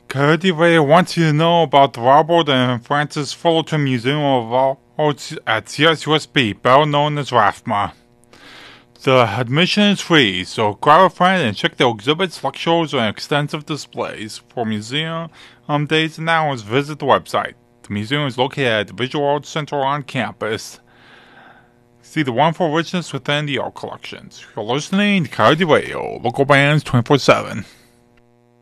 Coyote Radio wants you to know about the Robert and Francis Fullerton Museum of Arts at CSUSB, better known as RAFMA. The admission is free, so grab a friend and check the exhibits, lectures, and extensive displays. For museum days and hours, visit the website. The museum is located at the Visual Arts Center on campus. See the wonderful richness within the art collections. You're listening to Coyote Radio, local bands 24/7.